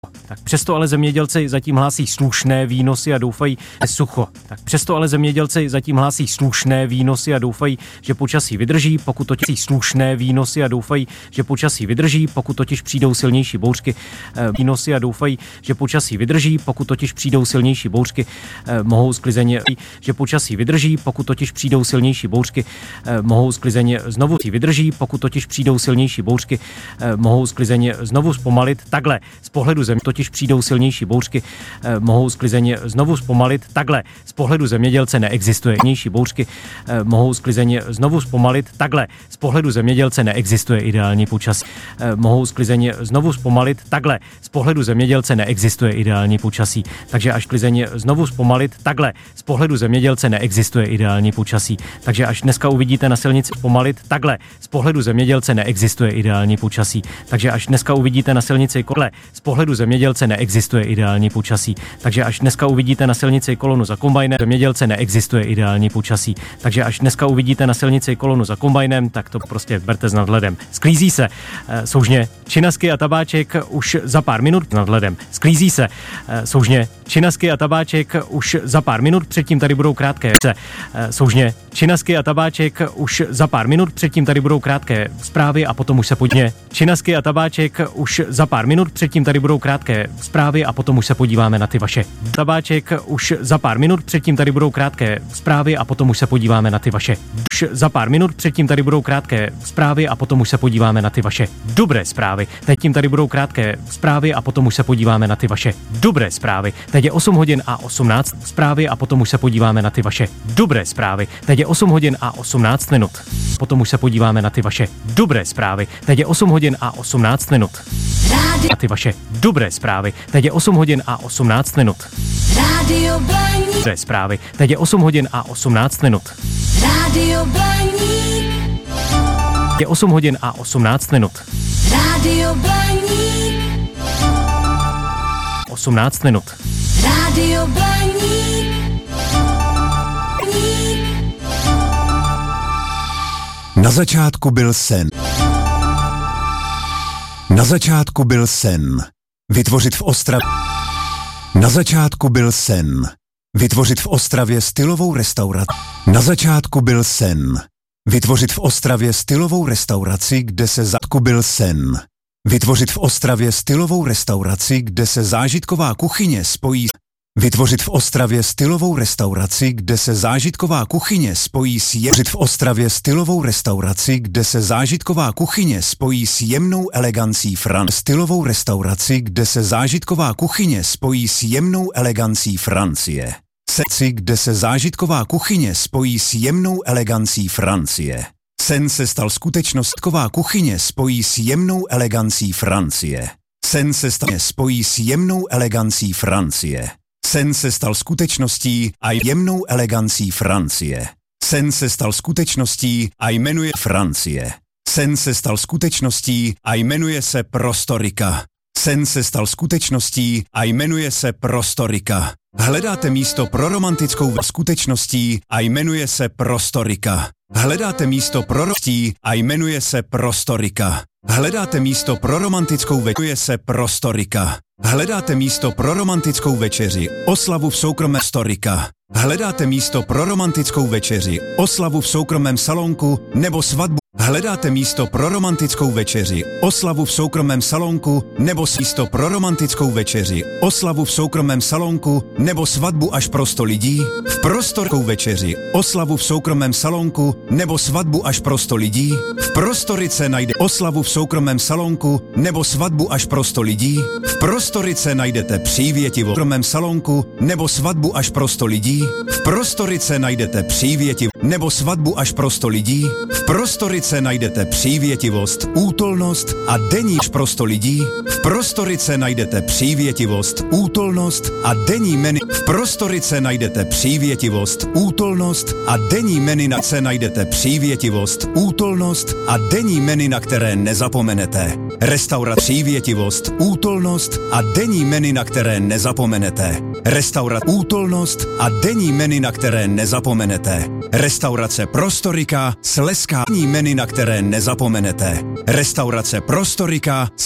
Tak přesto ale zemědělci zatím hlásí slušné výnosy a doufají sucho. Tak přesto ale zemědělci zatím hlásí slušné výnosy a doufají, že počasí vydrží, pokud totiž slušné výnosy a doufají, že počasí vydrží, pokud totiž přijdou silnější bouřky. Výnosy a doufají, že počasí vydrží, pokud totiž přijdou silnější bouřky, mohou sklizeně, že počasí vydrží, pokud totiž přijdou silnější bouřky, mohou sklizeně znovu vydrží, pokud totiž přijdou silnější bouřky, mohou sklizeně znovu zpomalit. Takhle z pohledu země totiž přijdou silnější bouřky, mohou sklizeně znovu zpomalit. Takhle z pohledu zemědělce neexistuje silnější bouřky, mohou sklizeně znovu zpomalit. Takhle z pohledu zemědělce neexistuje ideální počasí, mohou sklizeně znovu zpomalit. Takhle z pohledu zemědělce neexistuje ideální počasí, takže až sklizeně znovu zpomalit. Takhle z pohledu zemědělce neexistuje ideální počasí, takže až dneska uvidíte na silnici zpomalit. Takhle z pohledu zemědělce neexistuje ideální počasí, takže až dneska uvidíte na silnici kole z pohledu zemědělce neexistuje ideální počasí, takže až dneska uvidíte na silnici kolonu za kombajnem, zemědělce neexistuje ideální počasí, takže až dneska uvidíte na silnici kolonu za kombajnem, tak to prostě berte s nadhledem. Sklízí se soužně činasky a tabáček už za pár minut nadhledem. Sklízí se soužně činasky a tabáček už za pár minut, předtím tady budou krátké soužně činasky a tabáček už za pár minut, předtím tady budou krátké zprávy a potom už se podíváme. Činasky a tabáček už za pár minut, předtím tady budou krátké zprávy a potom už se podíváme na ty vaše. Tabáček už za pár minut, předtím tady budou krátké zprávy a potom už se podíváme na ty vaše. Už za pár minut, předtím tady budou krátké zprávy a potom už se podíváme na ty vaše dobré zprávy. Teď tím tady budou krátké zprávy a potom už se podíváme na ty vaše dobré zprávy. Teď je 8 hodin a 18 zprávy a potom už se podíváme na ty vaše dobré zprávy. Teď je 8 hodin a 18 minut. Potom už se podíváme na ty vaše dobré zprávy. Teď je 8 hodin a 18 minut. A ty vaše dobré zprávy. Teď je 8 hodin a 18 minut. Rádio Blaník. Dobré zprávy. Teď je 8 hodin a 18 minut. Rádio Blaník. Je 8 hodin a 18 minut. Rádio Blaník. 18 minut. Rádio Blaník. Na začátku byl sen. Na začátku byl sen. Vytvořit v Ostravě. Na začátku byl sen. Vytvořit v Ostravě stylovou restauraci. Na začátku byl sen. Vytvořit v Ostravě stylovou restauraci, kde se byl sen. Vytvořit v Ostravě stylovou restauraci, kde se zážitková kuchyně spojí. Vytvořit v Ostravě stylovou restauraci, kde se zážitková kuchyně spojí s vytvořit v Ostravě stylovou restauraci, kde se zážitková kuchyně spojí s jemnou elegancí stylovou restauraci, kde se zážitková kuchyně spojí s jemnou elegancí Francie. Kde se zážitková kuchyně spojí s jemnou elegancí Francie. Sen se stal skutečnostková kuchyně spojí s jemnou elegancí Francie. Sen se stal spojí s jemnou elegancí Francie. Sen se stal skutečností a jemnou elegancí Francie. Sen se stal skutečností a jmenuje Francie. Sen se stal skutečností a jmenuje se Prostorika. Sen se stal skutečností a jmenuje se Prostorika. Hledáte místo pro romantickou skutečností a jmenuje se Prostorika. Hledáte místo pro rostí a jmenuje se Prostorika. Hledáte místo pro romantickou jmenuje se Prostorika. Hledáte místo pro romantickou večeři, oslavu v soukromém Prostorika. Hledáte místo pro romantickou večeři, oslavu v soukromém salonku nebo svatbu. Hledáte místo pro romantickou večeři, oslavu v soukromém salonku nebo místo pro romantickou večeři, oslavu v soukromém salonku nebo svatbu až pro 100 lidí? V prostorkou večeři, oslavu v soukromém salonku nebo svatbu až pro 100 lidí? V Prostorice najde oslavu v soukromém salonku nebo svatbu až pro 100 lidí? V Prostorice najdete přívětivo v soukromém salonku nebo svatbu až pro 100 lidí? V Prostorice najdete přívětivo nebo svatbu až pro 100 lidí? V Prostorice najdete přívětivost, útulnost a denní až pro 100 lidí? V Prostorice najdete přívětivost, útulnost a denní menu. V Prostorice najdete přívětivost, útulnost a denní menu, na se najdete přívětivost, útulnost a denní menu, na které nezapomenete. Restaurace přívětivost, útulnost a denní menu, na které nezapomenete. Restaurace útulnost a denní menu, na které nezapomenete. Restaurace Prostorika, Slezská denní menu, na které nezapomenete. Restaurace Prostorika,